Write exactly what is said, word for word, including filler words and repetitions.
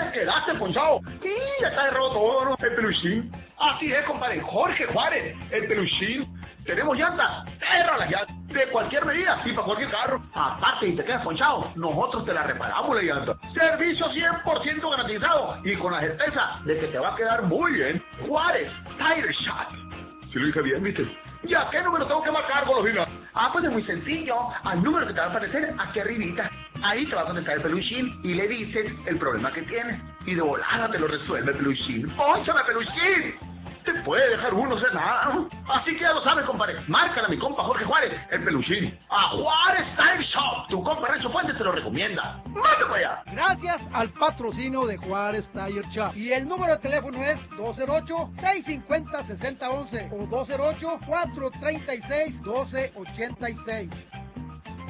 quedaste ponchado. Sí, ya está derrotado todo, ¿no? El peluchín. Así es, compadre. Jorge Juárez, el peluchín. Tenemos llantas, perra las llantas, de cualquier medida, y para cualquier carro. Aparte, si te quedas ponchado, nosotros te la reparamos la llanta. Servicio cien por ciento garantizado y con la certeza de que te va a quedar muy bien. Juárez Tire Shop. Si lo dije bien, ¿viste? ¿Ya qué número tengo que marcar, Golosina? Ah, pues es muy sencillo. Al número que te va a aparecer aquí arribita. Ahí te va a contestar el peluchín y le dices el problema que tienes. Y de volada te lo resuelve el peluchín. ¡Pónchame, peluchín! Te puede dejar uno sin nada, ¿no? Así que ya lo sabes, compadre. Márcala a mi compa Jorge Juárez, el peluchín. A Juárez Tire Shop. Tu compa Renzo Fuentes te lo recomienda. ¡Mate para allá! Gracias al patrocinio de Juárez Tire Shop. Y el número de teléfono es dos cero ocho, seis cinco cero, seis cero uno uno o dos cero ocho, cuatro tres seis, uno dos ocho seis.